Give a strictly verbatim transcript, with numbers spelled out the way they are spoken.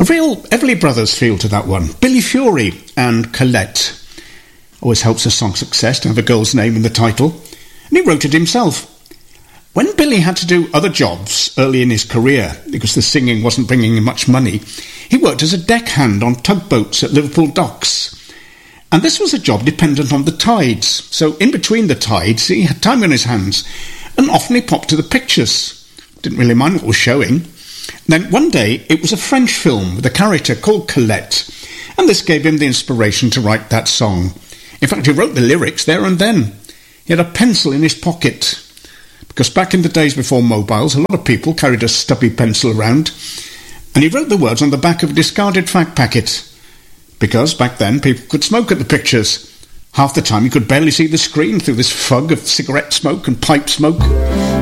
A real Everly Brothers feel to that one. Billy Fury and Colette. Always helps a song's success to have a girl's name in the title. And he wrote it himself. When Billy had to do other jobs early in his career, because the singing wasn't bringing him much money, he worked as a deckhand on tugboats at Liverpool docks. And this was a job dependent on the tides. So in between the tides, he had time on his hands. And often he popped to the pictures. Didn't really mind what was showing. Then one day, it was a French film with a character called Colette. And this gave him the inspiration to write that song. In fact, he wrote the lyrics there and then. He had a pencil in his pocket. Because back in the days before mobiles, a lot of people carried a stubby pencil around. And he wrote the words on the back of a discarded fact packet. Because back then, people could smoke at the pictures. Half the time, you could barely see the screen through this fog of cigarette smoke and pipe smoke.